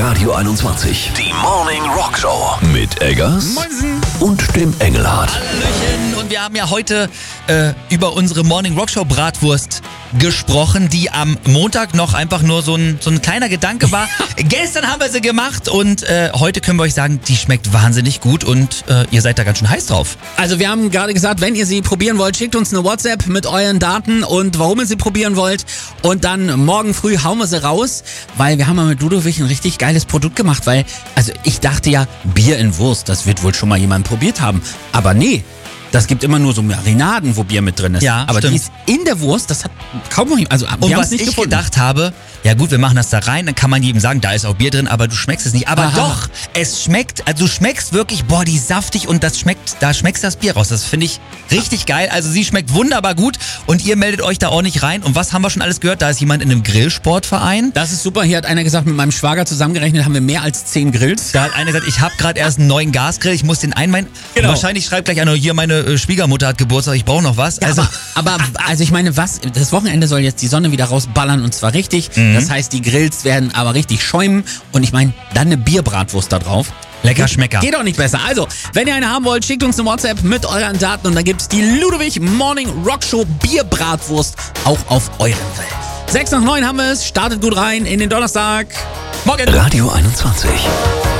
Radio 21. Die Morning Rock Show. Mit Eggers Moinsen. und dem Engelhardt. Hallöchen. Und wir haben ja heute über unsere Morning Rock Show Bratwurst gesprochen, die am Montag noch einfach nur so ein kleiner Gedanke war. Gestern haben wir sie gemacht und heute können wir euch sagen, die schmeckt wahnsinnig gut und ihr seid da ganz schön heiß drauf. Also wir haben gerade gesagt, wenn ihr sie probieren wollt, schickt uns eine WhatsApp mit euren Daten und warum ihr sie probieren wollt. Und dann morgen früh hauen wir sie raus, weil wir haben mal mit Ludovic ein richtig geiles Produkt gemacht, weil, also ich dachte ja, Bier in Wurst, das wird wohl schon mal jemand probiert haben. Aber nee. Das gibt immer nur so Marinaden, wo Bier mit drin ist. Ja, aber stimmt. die ist in der Wurst, das hat kaum noch jemand. Also, Und wir haben was es nicht ich gefunden. gedacht habe, ja gut, wir machen das da rein, dann kann man jedem sagen, da ist auch Bier drin, aber du schmeckst es nicht. Aber Aha. doch, es schmeckt, also du schmeckst wirklich, boah, die ist saftig und das schmeckt, da schmeckst das Bier raus. Das finde ich richtig geil. Also sie schmeckt wunderbar gut und ihr meldet euch da ordentlich rein. Und was haben wir schon alles gehört? Da ist jemand in einem Grillsportverein. Das ist super. Hier hat einer gesagt, mit meinem Schwager zusammengerechnet haben wir mehr als 10 Grills. Da hat einer gesagt, ich habe gerade erst einen neuen Gasgrill, ich muss den einweihen. Genau. Wahrscheinlich schreibt gleich einer, hier meine Schwiegermutter hat Geburtstag, ich brauche noch was. Ja, aber ich meine, was? Das Wochenende soll jetzt die Sonne wieder rausballern und zwar richtig. Das heißt, die Grills werden aber richtig schäumen und ich meine, dann eine Bierbratwurst da drauf. Lecker Schmecker. Geht doch nicht besser. Also, wenn ihr eine haben wollt, schickt uns eine WhatsApp mit euren Daten und dann gibt's die Ludovic Morning Rock Show Bierbratwurst auch auf euren Grill. 6 nach 9 haben wir es. Startet gut rein in den Donnerstag. Morgen. Radio 21.